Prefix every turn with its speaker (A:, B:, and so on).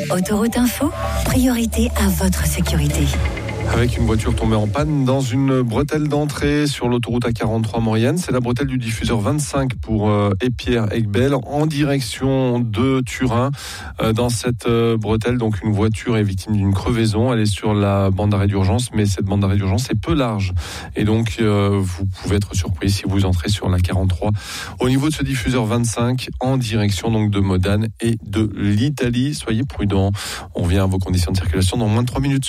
A: Autoroute Info, priorité à votre sécurité.
B: Avec une voiture tombée en panne dans une bretelle d'entrée sur l'autoroute A43 Maurienne. C'est la bretelle du diffuseur 25 pour Épierre-Aiguebelle en direction de Turin. Dans cette bretelle, donc une voiture est victime d'une crevaison. Elle est sur la bande d'arrêt d'urgence, mais cette bande d'arrêt d'urgence est peu large. Et donc, vous pouvez être surpris si vous entrez sur la 43 au niveau de ce diffuseur 25 en direction donc de Modane et de l'Italie. Soyez prudents. On revient à vos conditions de circulation dans moins de 3 minutes.